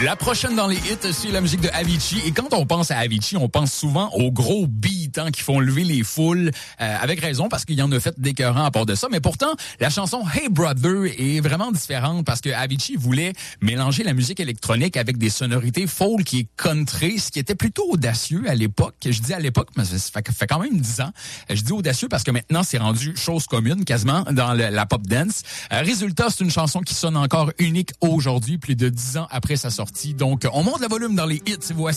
La prochaine dans les hits, c'est la musique de Avicii. Et quand on pense à Avicii, on pense souvent aux gros beats qui font lever les foules. Avec raison, parce qu'il y en a fait d'écœurants à part de ça. Mais pourtant, la chanson Hey Brother est vraiment différente parce que Avicii voulait mélanger la musique électronique avec des sonorités folk et country, ce qui était plutôt audacieux à l'époque. Je dis à l'époque, mais ça fait quand même 10 ans. Je dis audacieux parce que maintenant, c'est rendu chose commune quasiment dans la pop dance. Résultat, c'est une chanson qui sonne encore unique aujourd'hui, plus de 10 ans après sa sortie. Donc, on monte le volume dans les hits. Voici